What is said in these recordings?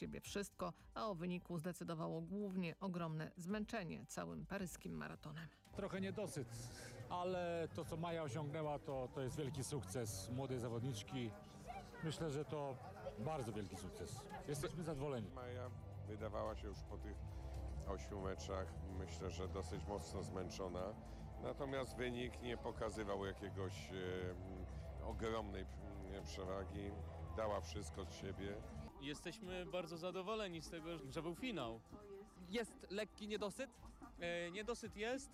siebie wszystko, a o wyniku zdecydowało głównie ogromne zmęczenie całym paryskim maratonem. Trochę niedosyt, ale to, co Maja osiągnęła, to jest wielki sukces młodej zawodniczki. Myślę, że to bardzo wielki sukces. Jesteśmy zadowoleni. Maja wydawała się już po tych 8 meczach, myślę, że dosyć mocno zmęczona. Natomiast wynik nie pokazywał jakiegoś ogromnej przewagi. Dała wszystko z siebie. Jesteśmy bardzo zadowoleni z tego, że był finał. Jest lekki niedosyt? Niedosyt jest,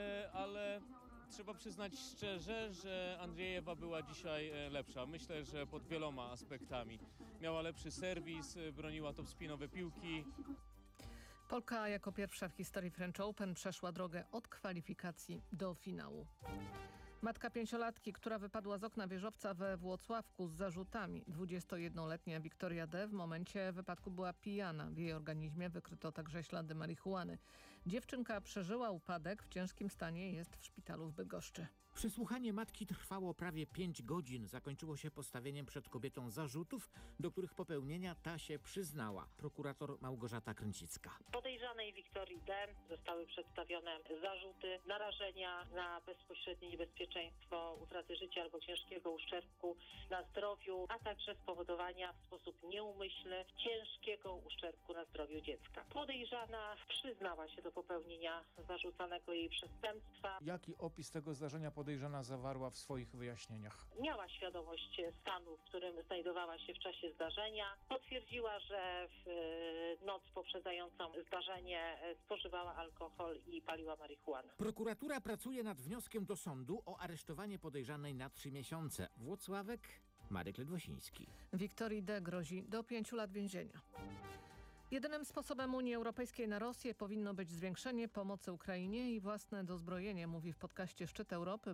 ale trzeba przyznać szczerze, że Andrzejewa była dzisiaj lepsza. Myślę, że pod wieloma aspektami. Miała lepszy serwis, broniła top-spinowe piłki. Polka jako pierwsza w historii French Open przeszła drogę od kwalifikacji do finału. Matka 5-latki, która wypadła z okna wieżowca we Włocławku z zarzutami. 21-letnia Wiktoria D. w momencie wypadku była pijana. W jej organizmie wykryto także ślady marihuany. Dziewczynka przeżyła upadek, w ciężkim stanie jest w szpitalu w Bydgoszczy. Przesłuchanie matki trwało prawie 5 godzin. Zakończyło się postawieniem przed kobietą zarzutów, do których popełnienia ta się przyznała. Prokurator Małgorzata Kręcicka. Podejrzanej Wiktorii D. zostały przedstawione zarzuty narażenia na bezpośrednie niebezpieczeństwo utraty życia albo ciężkiego uszczerbku na zdrowiu, a także spowodowania w sposób nieumyślny ciężkiego uszczerbku na zdrowiu dziecka. Podejrzana przyznała się do popełnienia zarzucanego jej przestępstwa. Jaki opis tego zdarzenia podejrzana zawarła w swoich wyjaśnieniach? Miała świadomość stanu, w którym znajdowała się w czasie zdarzenia. Potwierdziła, że w noc poprzedzającą zdarzenie spożywała alkohol i paliła marihuanę. Prokuratura pracuje nad wnioskiem do sądu o aresztowanie podejrzanej na 3 miesiące. Włocławek, Marek Ledwosiński. Wiktorii D. grozi do 5 lat więzienia. Jedynym sposobem Unii Europejskiej na Rosję powinno być zwiększenie pomocy Ukrainie i własne dozbrojenie, mówi w podcaście Szczyt Europy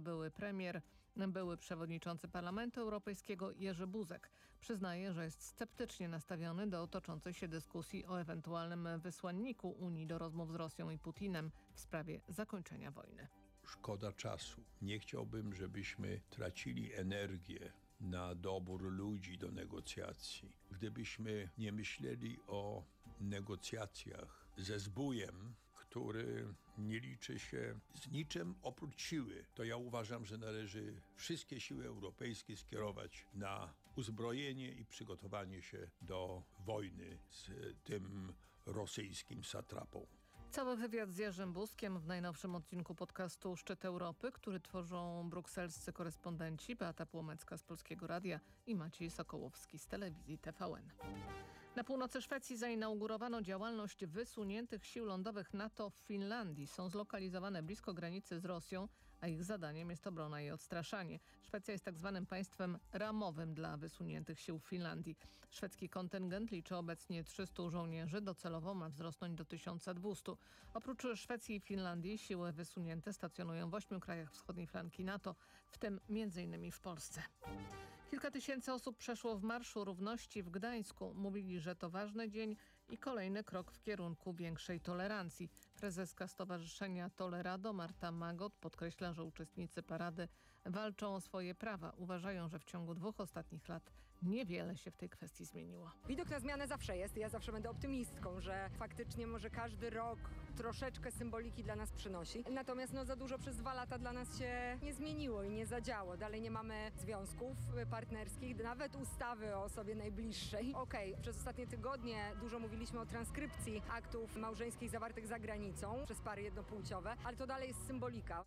były przewodniczący Parlamentu Europejskiego Jerzy Buzek. Przyznaje, że jest sceptycznie nastawiony do toczącej się dyskusji o ewentualnym wysłanniku Unii do rozmów z Rosją i Putinem w sprawie zakończenia wojny. Szkoda czasu. Nie chciałbym, żebyśmy tracili energię na dobór ludzi do negocjacji. Gdybyśmy nie myśleli o negocjacjach ze zbójem, który nie liczy się z niczym oprócz siły, to ja uważam, że należy wszystkie siły europejskie skierować na uzbrojenie i przygotowanie się do wojny z tym rosyjskim satrapą. Cały wywiad z Jerzym Buzkiem w najnowszym odcinku podcastu Szczyt Europy, który tworzą brukselscy korespondenci Beata Płomecka z Polskiego Radia i Maciej Sokołowski z telewizji TVN. Na północy Szwecji zainaugurowano działalność wysuniętych sił lądowych NATO w Finlandii. Są zlokalizowane blisko granicy z Rosją, a ich zadaniem jest obrona i odstraszanie. Szwecja jest tak zwanym państwem ramowym dla wysuniętych sił w Finlandii. Szwedzki kontyngent liczy obecnie 300 żołnierzy, docelowo ma wzrosnąć do 1200. Oprócz Szwecji i Finlandii siły wysunięte stacjonują w 8 krajach wschodniej flanki NATO, w tym m.in. w Polsce. Kilka tysięcy osób przeszło w Marszu Równości w Gdańsku. Mówili, że to ważny dzień i kolejny krok w kierunku większej tolerancji. Prezeska Stowarzyszenia Tolerado Marta Magot podkreśla, że uczestnicy parady walczą o swoje prawa. Uważają, że w ciągu 2 ostatnich lat niewiele się w tej kwestii zmieniło. Widok na zmianę zawsze jest. Ja zawsze będę optymistką, że faktycznie może każdy rok troszeczkę symboliki dla nas przynosi. Natomiast za dużo przez 2 lata dla nas się nie zmieniło i nie zadziało. Dalej nie mamy związków partnerskich, nawet ustawy o osobie najbliższej. Przez ostatnie tygodnie dużo mówiliśmy o transkrypcji aktów małżeńskich zawartych za granicą przez pary jednopłciowe, ale to dalej jest symbolika.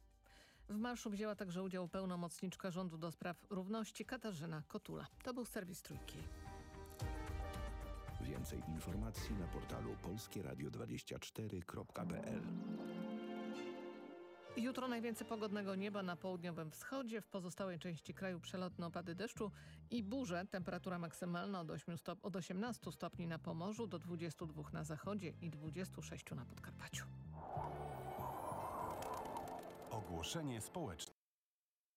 W marszu wzięła także udział pełnomocniczka rządu do spraw równości Katarzyna Kotula. To był serwis Trójki. Więcej informacji na portalu polskieradio24.pl. Jutro najwięcej pogodnego nieba na południowym wschodzie, w pozostałej części kraju przelotne opady deszczu i burze. Temperatura maksymalna od 18 stopni na Pomorzu do 22 na zachodzie i 26 na Podkarpaciu. Ogłoszenie społeczne.